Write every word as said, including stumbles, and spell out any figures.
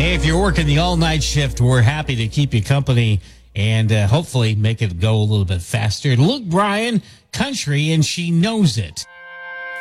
Hey, if you're working the all-night shift, we're happy to keep you company and uh, hopefully make it go a little bit faster. Luke Bryan, country, and she knows it.